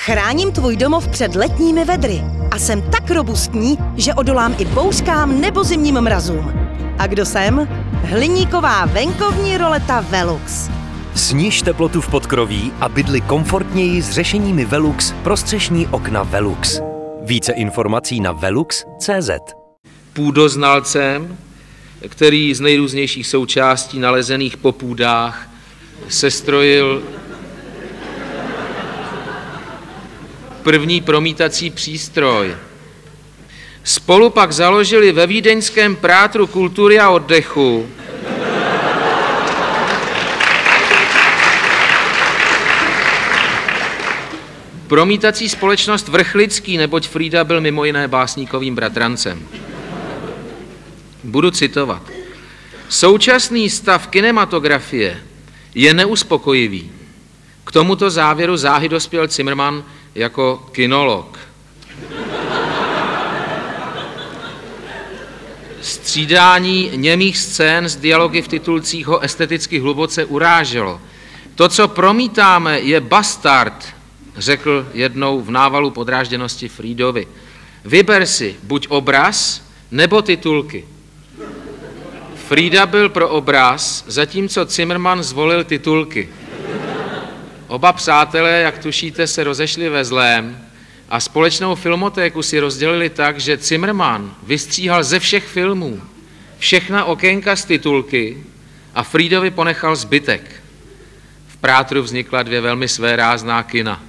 Chráním tvůj domov před letními vedry a jsem tak robustní, že odolám i bouřkám nebo zimním mrazům. A kdo jsem? Hliníková venkovní roleta Velux. Sniž teplotu v podkroví a bydli komfortněji s řešeními Velux pro střešní okna Velux. Více informací na velux.cz. Půdoznalcem, který z nejrůznějších součástí nalezených po půdách sestrojil první promítací přístroj. Spolu pak založili ve vídeňském Prátru kultury a oddechu promítací společnost Vrchlický, neboť Frýda byl mimo jiné básníkovým bratrancem. Budu citovat. Současný stav kinematografie je neuspokojivý. K tomuto závěru záhy dospěl Zimmermann jako kinolog. Střídání němých scén s dialogy v titulcích ho esteticky hluboce uráželo. To, co promítáme, je bastard, řekl jednou v návalu podrážděnosti Frýdovi. Vyber si buď obraz, nebo titulky. Frýda byl pro obraz, zatímco Zimmermann zvolil titulky. Oba přátelé, jak tušíte, se rozešli ve zlém a společnou filmotéku si rozdělili tak, že Zimmermann vystříhal ze všech filmů všechna okénka z titulky a Frýdovi ponechal zbytek. V Prátru vznikla 2 velmi svérázná kina.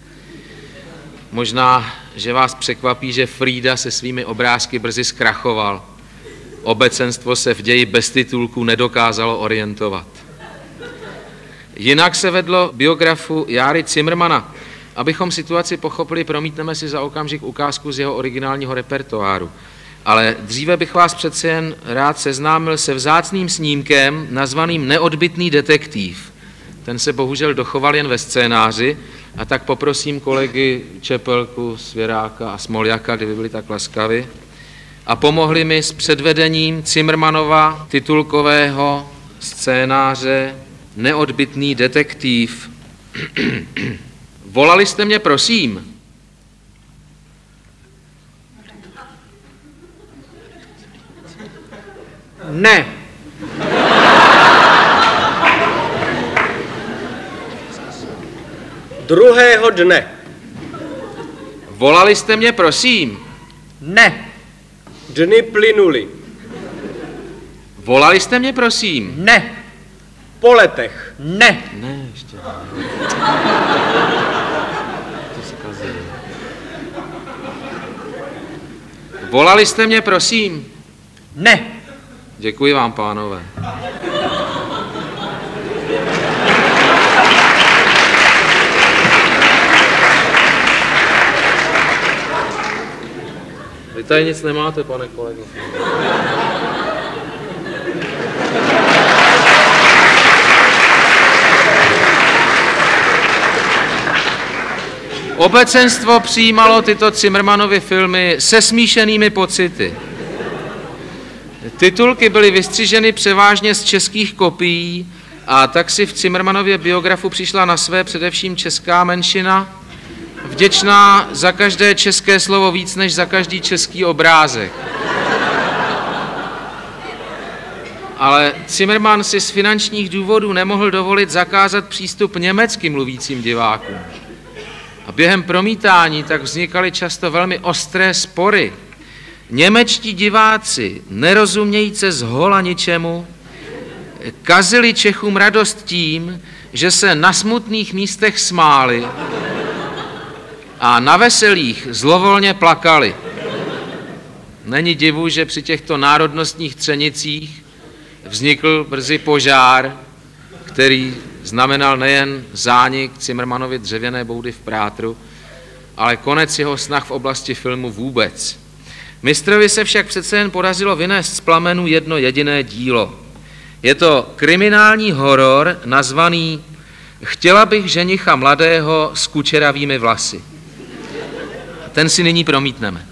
Možná, že vás překvapí, že Frýda se svými obrázky brzy zkrachoval. Obecenstvo se v ději bez titulků nedokázalo orientovat. Jinak se vedlo biografu Járy Zimmermana. Abychom situaci pochopili, promítneme si za okamžik ukázku z jeho originálního repertoáru. Ale dříve bych vás přece jen rád seznámil se vzácným snímkem nazvaným Neodbytný detektiv. Ten se bohužel dochoval jen ve scénáři, a tak poprosím kolegy Čepelku, Svěráka a Smoljaka, kdyby byli tak laskavi, a pomohli mi s předvedením Zimmermannova titulkového scénáře Neodbytný detektiv. Volali jste mě, prosím? Ne. Druhého dne. Volali jste mě, prosím? Ne. Dny plynuly. Volali jste mě, prosím? Ne. Po letech. Ne. Ne, ještě. To se kazí. Volali jste mě, prosím? Ne. Děkuji vám, pánové. Vy tady nic nemáte, pane kolego. Obecenstvo přijímalo tyto Zimmermannovy filmy se smíšenými pocity. Titulky byly vystřiženy převážně z českých kopií a tak si v Zimmermannově biografu přišla na své především česká menšina, vděčná za každé české slovo víc než za každý český obrázek. Ale Zimmermann si z finančních důvodů nemohl dovolit zakázat přístup německy mluvícím divákům. A během promítání tak vznikaly často velmi ostré spory. Němečtí diváci, nerozumějíce zhola ničemu, kazili Čechům radost tím, že se na smutných místech smáli a na veselých zlovolně plakali. Není divu, že při těchto národnostních třenicích vznikl brzy požár, který znamenal nejen zánik Zimmermannovy dřevěné boudy v Prátru, ale konec jeho snah v oblasti filmu vůbec. Mistrovi se však přece jen podařilo vynést z plamenů jedno jediné dílo. Je to kriminální horor nazvaný Chtěla bych ženicha mladého s kučeravými vlasy. Ten si nyní promítneme.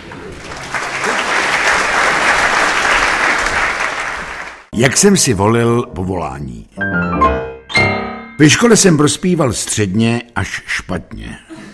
Jak jsem si volil povolání? Ve škole jsem prospíval středně až špatně.